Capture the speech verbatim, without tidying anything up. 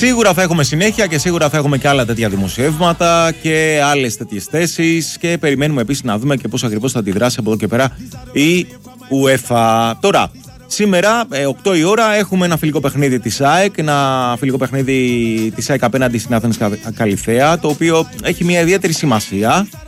Σίγουρα θα έχουμε συνέχεια και σίγουρα θα έχουμε και άλλα τέτοια δημοσιεύματα και άλλες τέτοιες θέσεις και περιμένουμε επίσης να δούμε και πώς ακριβώς θα αντιδράσει από εδώ και πέρα η UEFA. Τώρα, σήμερα, οκτώ η ώρα, έχουμε ένα φιλικό παιχνίδι της ΑΕΚ, ένα φιλικό παιχνίδι της ΑΕΚ απέναντι στην Athens Καλιθέα, το οποίο έχει μια ιδιαίτερη σημασία.